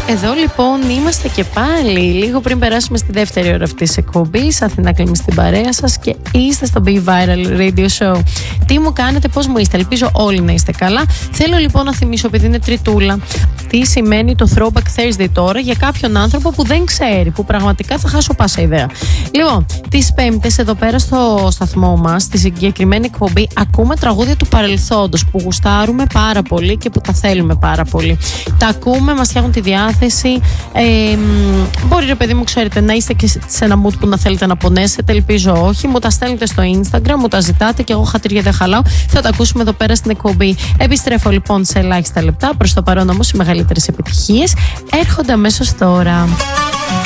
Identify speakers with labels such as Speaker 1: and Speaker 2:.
Speaker 1: Εδώ λοιπόν είμαστε και πάλι λίγο πριν περάσουμε στη δεύτερη ώρα αυτής της εκπομπής. Αθηνά Κλίμη στην παρέα σας και είστε στο Be Viral Radio Show. Τι μου κάνετε, πώς μου είστε? Ελπίζω όλοι να είστε καλά. Θέλω λοιπόν να θυμίσω, επειδή είναι Τριτούλα, τι σημαίνει το Throwback Thursday τώρα για κάποιον άνθρωπο που δεν ξέρει, που πραγματικά θα χάσω πάσα ιδέα. Λοιπόν, τις Πέμπτες εδώ πέρα στο σταθμό μας, στη συγκεκριμένη εκπομπή, ακούμε τραγούδια του παρελθόντος που γουστάρουμε πάρα πολύ και που τα θέλουμε πάρα πολύ. Τα ακούμε, μας φτιάχνουν τη διάθεση. Μπορεί, ρε παιδί μου, ξέρετε, να είστε και σε ένα mood που να θέλετε να πονέσετε. Ελπίζω όχι. Μου τα στέλνετε στο Instagram, μου τα ζητάτε και εγώ χατήρια δεν χαλάω. Θα τα ακούσουμε εδώ πέρα στην εκπομπή. Επιστρέφω λοιπόν σε ελάχιστα λεπτά. Προς το παρόν όμως οι μεγαλύτερες επιτυχίες έρχονται αμέσως τώρα.